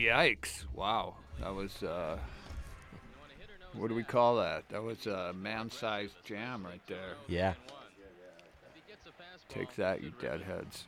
Yikes. Wow. That was, what do we call that? That was a man-sized jam right there. Yeah. Take that, you deadheads.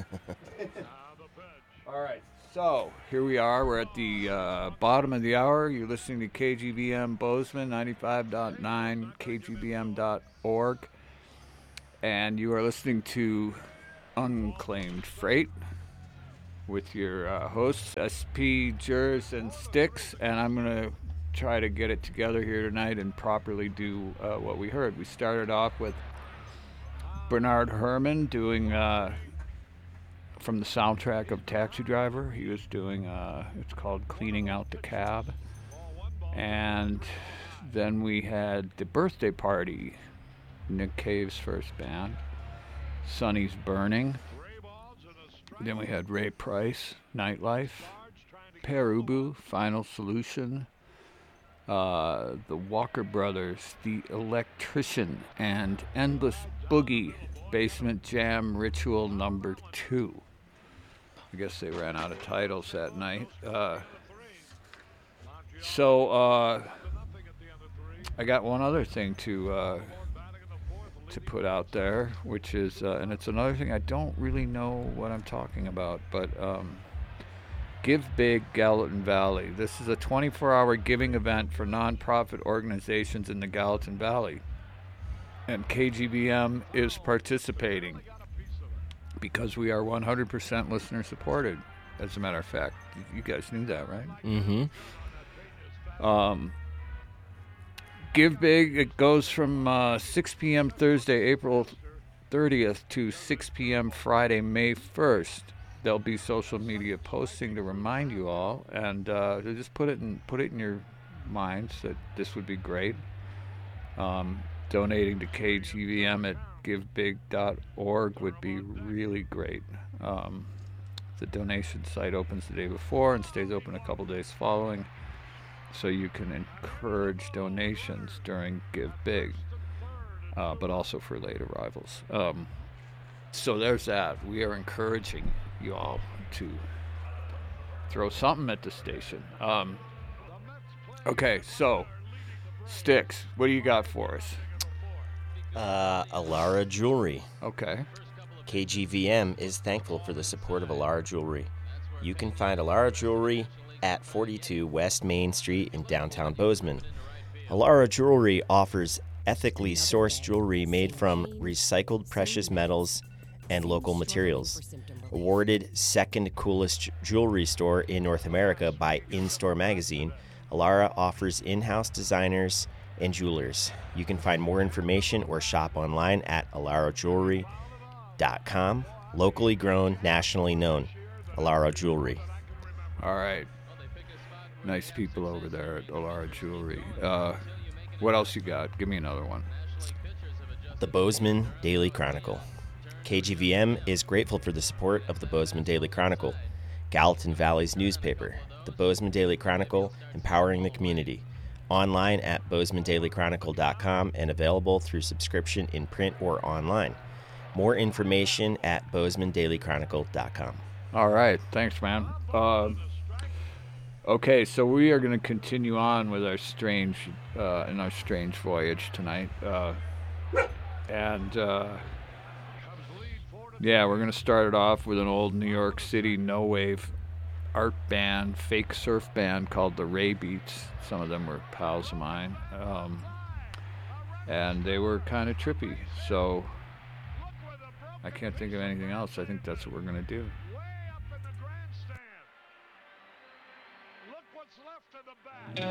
All right. So here we are. We're at the bottom of the hour. You're listening to KGBM Bozeman 95.9, kgbm.org. And you are listening to Unclaimed Freight with your hosts, SP, Jers, and Sticks. And I'm going to try to get it together here tonight and properly do what we heard. We started off with Bernard Herrmann doing from the soundtrack of Taxi Driver. He was doing, it's called Cleaning Out the Cab. And then we had The Birthday Party, Nick Cave's first band, Sonny's Burning. Then we had Ray Price, Nightlife, Pere Ubu, Final Solution, the Walker Brothers, The Electrician, and Endless Boogie, Basement Jam Ritual number 2. I guess they ran out of titles that night. So I got one other thing to put out there, which is, and it's another thing I don't really know what I'm talking about, but Give Big Gallatin Valley. This is a 24-hour giving event for nonprofit organizations in the Gallatin Valley. And KGBM is participating because we are 100% listener supported, as a matter of fact. You guys knew that, right? Mm-hmm. Give Big, it goes from 6 p.m. Thursday, April 30th to 6 p.m. Friday, May 1st. There'll be social media posting to remind you all, and just put it in your minds that this would be great. Donating to KGVM at givebig.org would be really great. The donation site opens the day before and stays open a couple days following, so you can encourage donations during Give Big, but also for late arrivals. So there's that. We are encouraging you all to throw something at the station. Okay, so Sticks, what do you got for us? Alara Jewelry. Okay. KGVM is thankful for the support of Alara Jewelry. You can find Alara Jewelry at 42 West Main Street in downtown Bozeman. Alara Jewelry offers ethically sourced jewelry made from recycled precious metals and local materials. Awarded second coolest jewelry store in North America by In-Store Magazine, Alara offers in-house designers and jewelers. You can find more information or shop online at alarajewelry.com. Locally grown, nationally known. Alara Jewelry. All right. Nice people over there at Alara Jewelry. What else you got? Give me another one. The Bozeman Daily Chronicle. KGVM is grateful for the support of the Bozeman Daily Chronicle, Gallatin Valley's newspaper. The Bozeman Daily Chronicle, empowering the community. Online at bozemanDailyChronicle.com and available through subscription in print or online. More information at bozemanDailyChronicle.com. All right. Thanks, man. Okay, so we are going to continue on with our strange voyage tonight. Yeah, we're going to start it off with an old New York City no-wave art band, fake surf band called the Ray Beats. Some of them were pals of mine. And they were kind of trippy. So I can't think of anything else. I think that's what we're going to do. Look what's left of the bag.